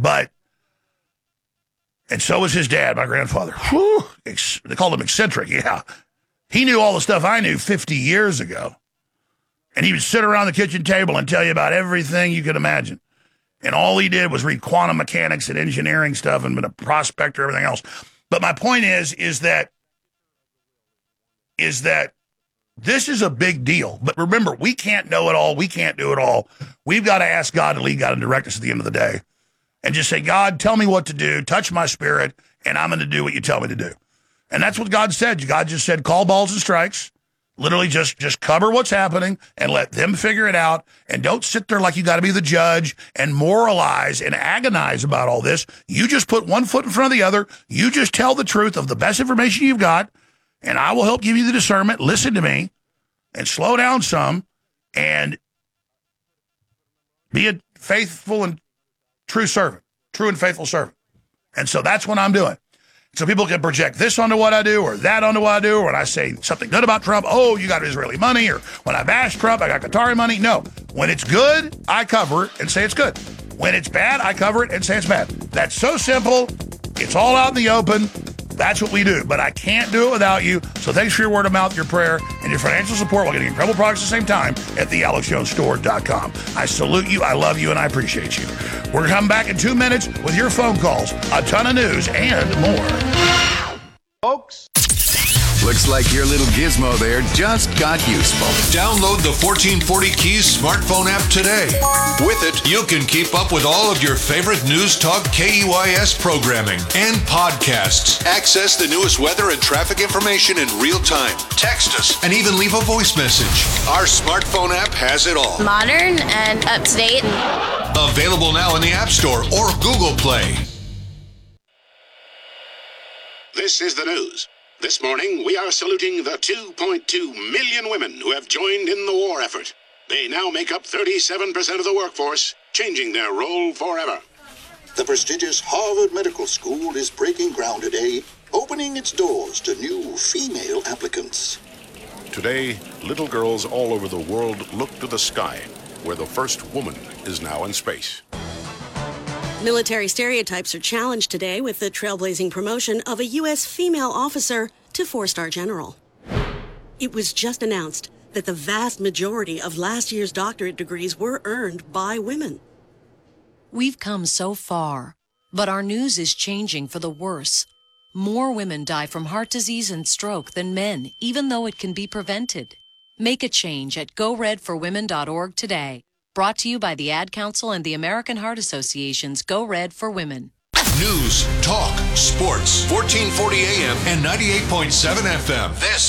And so was his dad, my grandfather. Whew, they called him eccentric, yeah. He knew all the stuff I knew 50 years ago. And he would sit around the kitchen table and tell you about everything you could imagine. And all he did was read quantum mechanics and engineering stuff and been a prospector, everything else. But my point is that this is a big deal. But remember, we can't know it all. We can't do it all. We've got to ask God to lead, God, and direct us at the end of the day. And just say, God, tell me what to do. Touch my spirit, and I'm going to do what you tell me to do. And that's what God said. God just said, call balls and strikes. Literally just cover what's happening and let them figure it out. And don't sit there like you got to be the judge and moralize and agonize about all this. You just put one foot in front of the other. You just tell the truth of the best information you've got, and I will help give you the discernment. Listen to me and slow down some and be a faithful and true servant, true and faithful servant. And so that's what I'm doing. So people can project this onto what I do or that onto what I do, or when I say something good about Trump, oh, you got Israeli money, or when I bash Trump, I got Qatari money. No. When it's good, I cover it and say it's good. When it's bad, I cover it and say it's bad. That's so simple. It's all out in the open. That's what we do. But I can't do it without you. So thanks for your word of mouth, your prayer, and your financial support while getting incredible products at the same time at thealexjonesstore.com. I salute you, I love you, and I appreciate you. We're coming back in 2 minutes with your phone calls, a ton of news, and more. Folks. Looks like your little gizmo there just got useful. Download the 1440 Keys smartphone app today. With it, you can keep up with all of your favorite News Talk KUIS programming and podcasts. Access the newest weather and traffic information in real time. Text us and even leave a voice message. Our smartphone app has it all. Modern and up to date. Available now in the App Store or Google Play. This is the news. This morning, we are saluting the 2.2 million women who have joined in the war effort. They now make up 37% of the workforce, changing their role forever. The prestigious Harvard Medical School is breaking ground today, opening its doors to new female applicants. Today, little girls all over the world look to the sky, where the first woman is now in space. Military stereotypes are challenged today with the trailblazing promotion of a U.S. female officer to 4-star general. It was just announced that the vast majority of last year's doctorate degrees were earned by women. We've come so far, but our news is changing for the worse. More women die from heart disease and stroke than men, even though it can be prevented. Make a change at GoRedForWomen.org today. Brought to you by the Ad Council and the American Heart Association's Go Red for Women. News, talk, sports, 1440 AM and 98.7 FM. This